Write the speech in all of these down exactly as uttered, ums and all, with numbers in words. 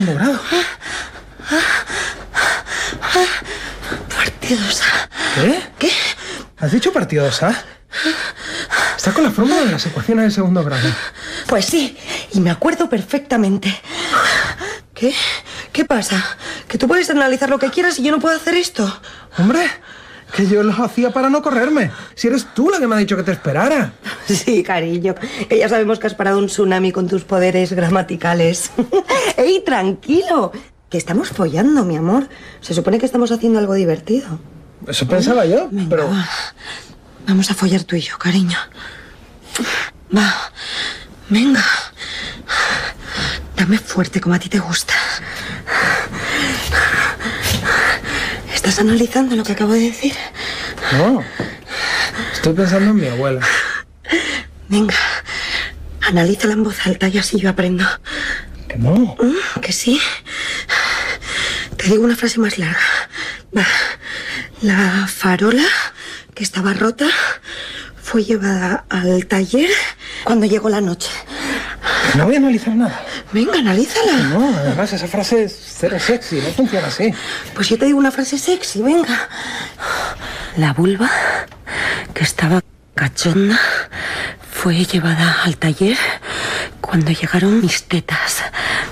grado. Partidos A. ¿Qué? ¿Qué? ¿Has dicho partidos A? Está con la fórmula de las ecuaciones de segundo grado. Pues sí, y me acuerdo perfectamente. ¿Qué? ¿Qué pasa? ¿Que tú puedes analizar lo que quieras y yo no puedo hacer esto? Hombre, que yo lo hacía para no correrme. Si eres tú la que me ha dicho que te esperara. Sí, cariño, que ya sabemos que has parado un tsunami con tus poderes gramaticales. ¡Ey, tranquilo! Que estamos follando, mi amor. Se supone que estamos haciendo algo divertido. Eso pensaba yo, Venga, pero... va. Vamos a follar tú y yo, cariño. Va, venga. Dame fuerte, como a ti te gusta. ¿Estás analizando lo que acabo de decir? No, estoy pensando en mi abuela. Venga, analízala en voz alta y así yo aprendo. Que no. ¿Mm? ¿Que sí? Te digo una frase más larga. Va. La farola, que estaba rota, fue llevada al taller cuando llegó la noche. No voy a analizar nada. Venga, analízala. No, además esa frase es cero sexy, no funciona así. Pues yo te digo una frase sexy, venga. La vulva, que estaba cachonda, fue llevada al taller cuando llegaron mis tetas.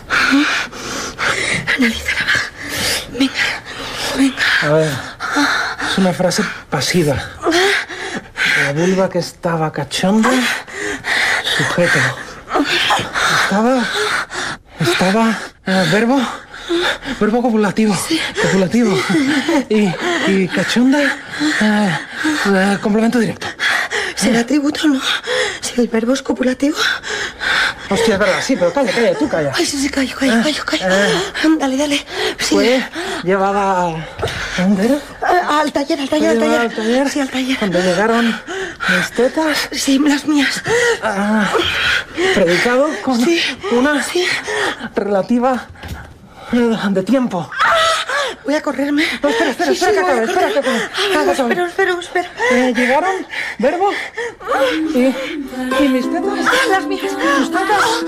Analízala, va. Venga, venga. A ver, es una frase pasiva. La vulva que estaba cachonda, sujeto. Estaba... Estaba... eh, verbo... Verbo copulativo. Sí. Copulativo. Y, y cachonda... eh, eh, complemento directo. ¿Será atributo o no? Si el verbo es copulativo. Hostia, es verdad, sí, pero calla, calla, tú calla. Ay, sí, sí, callo, callo, callo, callo. Eh. Dale, dale. Sí. Fue llevada... ¿A dónde era? Ah, Al taller, al taller, al Fue llevada taller. al taller. Sí, al taller. Cuando llegaron mis tetas... Sí, las mías. Ah, predicado con Sí. una Sí. relativa eh, de tiempo. Voy a correrme. No, espera, espera, Sí, espera sí, que voy a acabe, espera correr. que acabe. A ver, Espera que espero, acabe. espero, espero. Eh, llegaron, verbo, y, y mis tetas. Ah, las mías. Tus tetas.